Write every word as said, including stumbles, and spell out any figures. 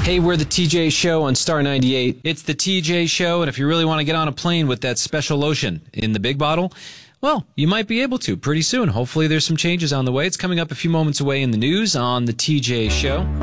Hey, we're the T J Show on Star ninety-eight. It's the T J Show, and if you really want to get on a plane with that special lotion in the big bottle, well, you might be able to pretty soon. Hopefully there's some changes on the way. It's coming up a few moments away in the news on the T J Show.